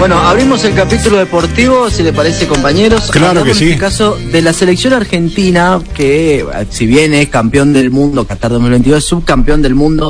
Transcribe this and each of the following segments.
Bueno, abrimos el capítulo deportivo, si le parece, compañeros. Claro que sí. En este caso de la selección argentina, que si bien es campeón del mundo, Qatar 2022, es subcampeón del mundo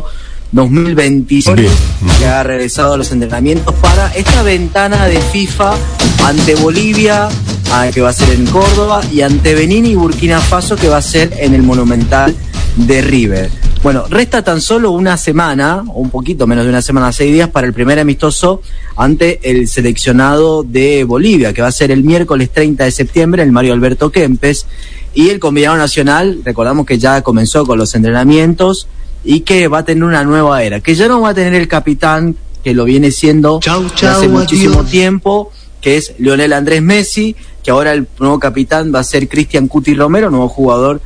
2025, que ha regresado a los entrenamientos para esta ventana de FIFA ante Bolivia, que va a ser en Córdoba, y ante Benín y Burkina Faso, que va a ser en el Monumental de River. Bueno, resta tan solo una semana, o un poquito menos de una semana, 6 días, para el primer amistoso ante el seleccionado de Bolivia, que va a ser el miércoles 30 de septiembre, el Mario Alberto Kempes, y el combinado nacional, recordamos que ya comenzó con los entrenamientos, y que va a tener una nueva era, que ya no va a tener el capitán, que lo viene siendo hace muchísimo tiempo, que es Lionel Andrés Messi, que ahora el nuevo capitán va a ser Cristian Cuti Romero, nuevo jugador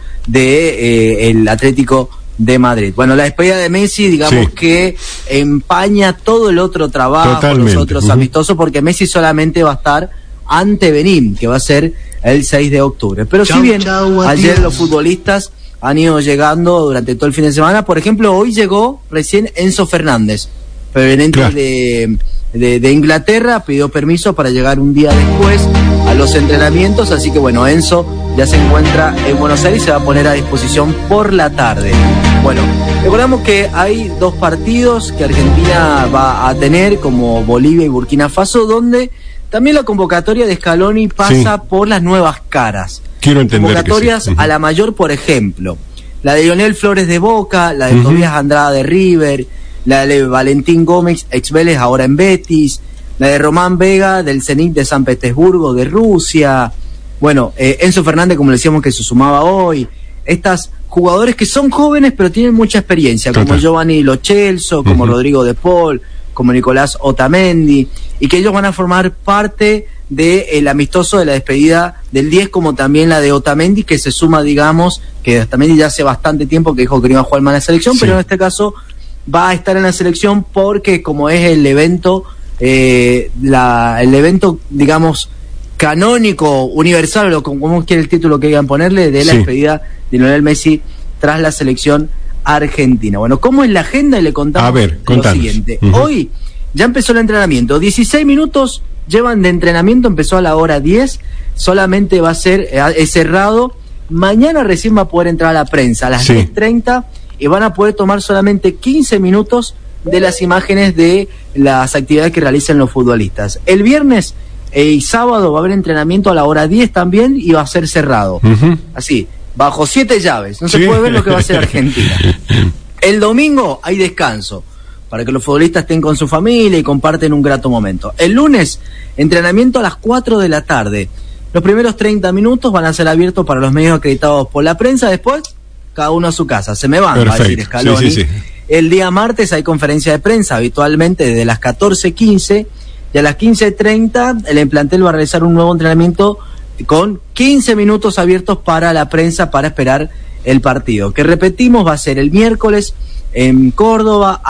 de el Atlético de Madrid. Bueno, la despedida de Messi, digamos que empaña todo el otro trabajo, los otros amistosos, porque Messi solamente va a estar ante Benín, que va a ser el 6 de octubre. Pero si bien ayer los futbolistas han ido llegando durante todo el fin de semana, por ejemplo, hoy llegó recién Enzo Fernández, proveniente de Inglaterra, pidió permiso para llegar un día después a los entrenamientos, así que bueno, Enzo ya se encuentra en Buenos Aires y se va a poner a disposición por la tarde. Bueno, recordamos que hay 2 partidos que Argentina va a tener, como Bolivia y Burkina Faso, donde también la convocatoria de Scaloni pasa por las nuevas caras. Quiero entender convocatorias a la mayor, por ejemplo, la de Lionel Flores de Boca, la de Tobías Andrada de River, la de Valentín Gómez, ex Vélez, ahora en Betis, la de Román Vega del Zenit de San Petersburgo, de Rusia. Bueno, Enzo Fernández, como le decíamos, que se sumaba hoy. Estas jugadores que son jóvenes pero tienen mucha experiencia, como Giovanni Lo Celso, como Rodrigo De Paul, como Nicolás Otamendi, y que ellos van a formar parte del amistoso de la despedida del 10, como también la de Otamendi, que se suma, digamos, que Otamendi ya hace bastante tiempo que dijo que no iba a jugar más en la selección, pero en este caso va a estar en la selección porque como es el evento, el evento, digamos, canónico, universal, o como quiere el título que quieran ponerle, de la despedida de Lionel Messi tras la selección argentina. Bueno, ¿cómo es la agenda? Y le contamos lo siguiente. Hoy ya empezó el entrenamiento, 16 minutos llevan de entrenamiento, empezó a la hora 10, solamente va a ser, es cerrado. Mañana recién va a poder entrar a la prensa a las 10:30 y van a poder tomar solamente 15 minutos de las imágenes de las actividades que realicen los futbolistas. El viernes y sábado va a haber entrenamiento a la hora 10 también y va a ser cerrado. Así, bajo 7 llaves. No se puede ver lo que va a hacer Argentina. El domingo hay descanso para que los futbolistas estén con su familia y comparten un grato momento. El lunes, entrenamiento a las 4 de la tarde. Los primeros 30 minutos van a ser abiertos para los medios acreditados por la prensa, después cada uno a su casa. Se me van, va a decir Scaloni. El día martes hay conferencia de prensa, habitualmente desde las 14:15, y a las 15:30 el plantel va a realizar un nuevo entrenamiento con 15 minutos abiertos para la prensa para esperar el partido, que repetimos va a ser el miércoles en Córdoba.